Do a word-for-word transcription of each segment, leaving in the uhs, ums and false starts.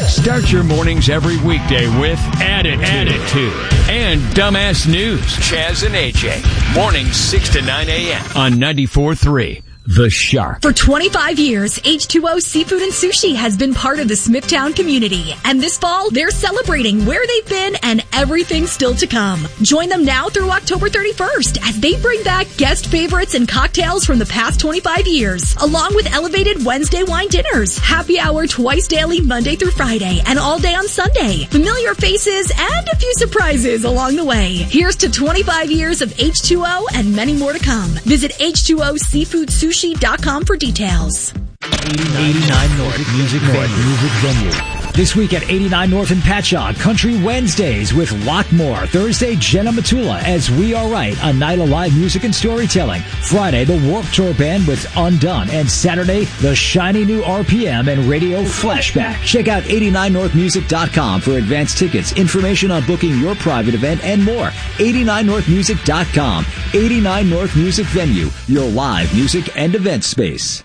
Start your mornings every weekday with Attitude, Attitude and Dumbass News. Chaz and A J. Mornings six to nine a.m. on ninety-four point three. The Shark. For twenty-five years, H two O Seafood and Sushi has been part of the Smithtown community. And this fall, they're celebrating where they've been and everything still to come. Join them now through October thirty-first as they bring back guest favorites and cocktails from the past twenty-five years, along with elevated Wednesday wine dinners, happy hour twice daily Monday through Friday, and all day on Sunday. Familiar faces and a few surprises along the way. Here's to twenty-five years of H two O and many more to come. Visit H two O Seafood Sushi dot com for details. eighty-nine North Music Venue. Music Venue. This week at eighty-nine North in Patchogue, Country Wednesdays with Lockmore. Thursday, Jenna Matula as We Are Right, a night of live music and storytelling. Friday, the Warped Tour Band with Undone. And Saturday, the shiny new R P M and Radio Flashback. Check out eighty-nine north music dot com for advance tickets, information on booking your private event, and more. eighty-nine north music dot com. eighty-nine North Music Venue, your live music and event space.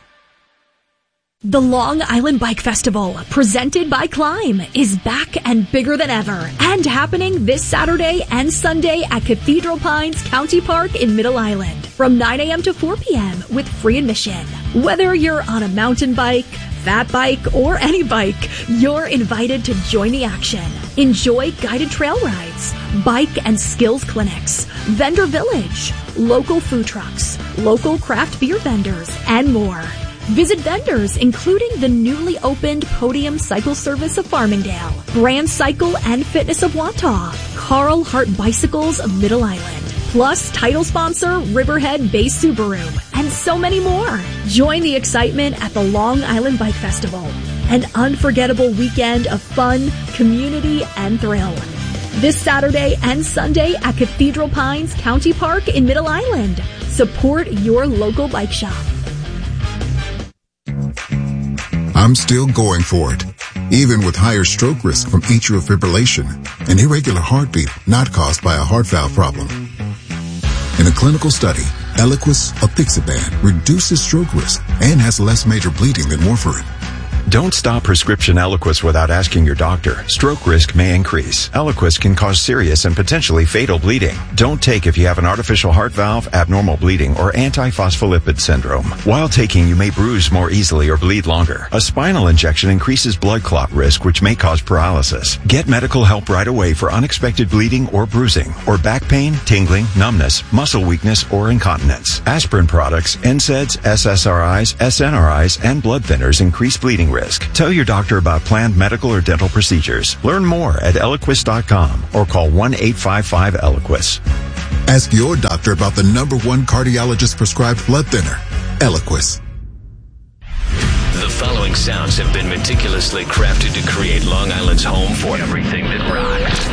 The Long Island Bike Festival, presented by Climb, is back and bigger than ever, and happening this Saturday and Sunday at Cathedral Pines County Park in Middle Island from nine a.m. to four p.m. with free admission. Whether you're on a mountain bike, fat bike, or any bike, you're invited to join the action. Enjoy guided trail rides, bike and skills clinics, vendor village, local food trucks, local craft beer vendors, and more. Visit vendors including the newly opened Podium Cycle Service of Farmingdale, Brand Cycle and Fitness of Wantagh, Carl Hart Bicycles of Middle Island, plus title sponsor Riverhead Bay Subaru, and so many more. Join the excitement at the Long Island Bike Festival, an unforgettable weekend of fun, community, and thrill. This Saturday and Sunday at Cathedral Pines County Park in Middle Island. Support your local bike shop. I'm still going for it, even with higher stroke risk from atrial fibrillation, an irregular heartbeat not caused by a heart valve problem. In a clinical study, Eliquis apixaban reduces stroke risk and has less major bleeding than warfarin. Don't stop prescription Eliquis without asking your doctor. Stroke risk may increase. Eliquis can cause serious and potentially fatal bleeding. Don't take if you have an artificial heart valve, abnormal bleeding, or antiphospholipid syndrome. While taking, you may bruise more easily or bleed longer. A spinal injection increases blood clot risk, which may cause paralysis. Get medical help right away for unexpected bleeding or bruising, or back pain, tingling, numbness, muscle weakness, or incontinence. Aspirin products, N SAIDs, S S R Is, S N R Is, and blood thinners increase bleeding risk. Tell your doctor about planned medical or dental procedures. Learn more at Eliquis dot com or call one eight five five Eliquis. Ask your doctor about the number one cardiologist prescribed blood thinner, Eliquis. The following sounds have been meticulously crafted to create Long Island's home for everything that rocks.